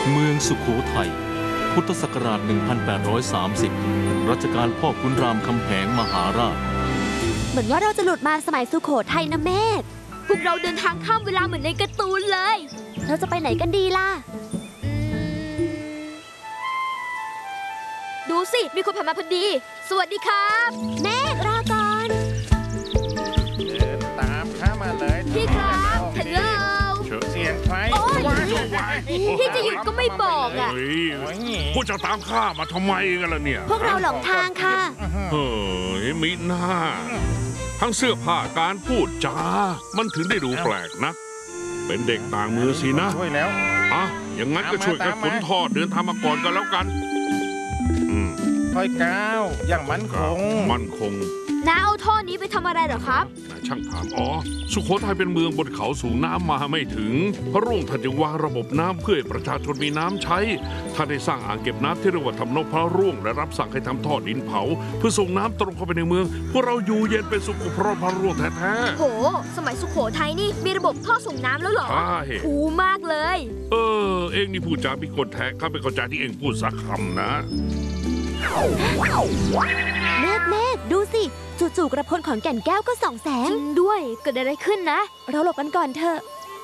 เมืองสุโขทัยพุทธศักราช 1830 รัชกาลพ่อขุนรามคำแหงมหาราชเหมือนว่าเราจะหลุดมาสมัยสุโขทัยนะเมธพวกเราเดินทางข้ามเวลาเหมือนในการ์ตูนเลยเราจะไปไหนกันดีล่ะดูสิ มีคนผ่านมาพอดี สวัสดีครับเมธรอก่อนเดินตามข้ามาเลยพี่ครับฮัลโหลเสียงไฟโอ้ยพี่จะหยุดก็ไม่บอกอ่ะเฮ้ยพวกจะตามข้ามาทำไมกันล่ะเนี่ยพวกเราหลงทางค่ะเฮ้ยมิน่าทั้งเสื้อผ้าการพูดจา มันถึงได้ดูแปลกนะ เป็นเด็กต่างมือสินะช่วยแล้วอ่ะอย่างนั้นก็ช่วยกันขนทอดเดินทางมาก่อนกันแล้วกันค่อยก้าวอย่างมั่นคงมั่นคงน้าเอาท่อนี้ไปทำอะไรเหรอครับช่างถามอ๋อสุโขทัยเป็นเมืองบนเขาสูงน้ำมาไม่ถึงพระร่วงท่านจึงวางระบบน้ำเพื่อให้ประชาชนมีน้ำใช้ท่านได้สร้างอ่างเก็บน้ำที่เรียกว่าทำนบพระร่วงและรับสั่งให้ทำท่อดินเผาเพื่อส่งน้ำตรงเข้าไปในเมืองพวกเราอยู่เย็นเป็นสุขเพราะพระร่วงแท้โห สมัยสุโขทัยนี่มีระบบท่อส่งน้ำแล้วเหรอๆใช่คูลมากเลยเองนี่พูดจาพิกลแท้ข้าไม่เข้าใจที่เองพูดสักคำนะเมธดูสิ จู่ๆกระพลของแก่นแก้วก็ส่องแสงจริงด้วย เกิดอะไรขึ้นนะเราหลบกันก่อนเถอะ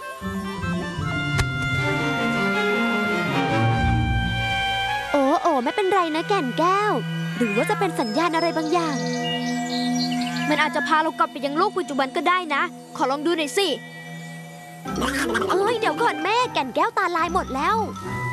โอ้ไม่เป็นไรนะแก่นแก้ว หรือว่าจะเป็นสัญญาณอะไรบางอย่างมันอาจจะพาเรากลับไปยังโลกปัจจุบันก็ได้นะ ขอลองดูหน่อยสิเอ้ยเดี๋ยวก่อนแม่แก่นแก้วตาลายหมดแล้ว